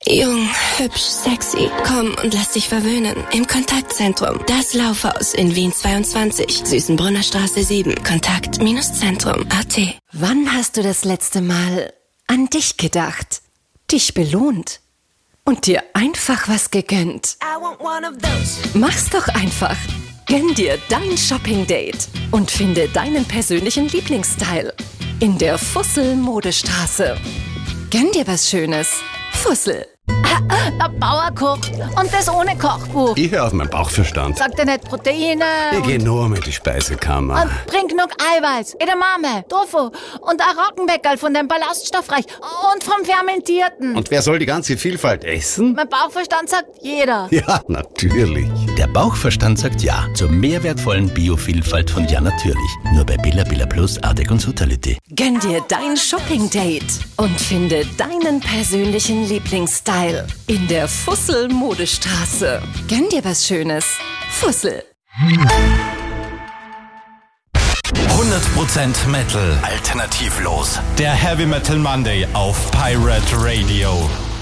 Jung, hübsch, sexy. Komm und lass dich verwöhnen. Im Kontaktzentrum. Das Laufhaus in Wien 22. Süßenbrunner Straße 7. Kontakt-Zentrum.at. Wann hast du das letzte Mal an dich gedacht? Dich belohnt? Und dir einfach was gegönnt? Mach's doch einfach. Gönn dir dein Shopping-Date und finde deinen persönlichen Lieblingsstyle in der Fussel-Modestraße. Gönn dir was Schönes. Fussel. Der Bauer kocht und das ohne Kochbuch. Ich höre auf meinen Bauchverstand. Sagt er nicht Proteine? Ich gehe nur mit die Speisekammer. Und bring genug Eiweiß, Edamame, Tofu und ein Roggenbäckerl von dem Ballaststoffreich und vom Fermentierten. Und wer soll die ganze Vielfalt essen? Mein Bauchverstand sagt jeder. Ja, natürlich. Der Bauchverstand sagt ja zur mehrwertvollen Biovielfalt von Ja Natürlich. Nur bei Billa Billa Plus, Ardec und Sutalité. Gönn dir dein Shopping-Date und finde deinen persönlichen Lieblingsstyle in der Fussel-Modestraße. Gönn dir was Schönes. Fussel. 100% Metal. Alternativlos. Der Heavy Metal Monday auf Pirate Radio.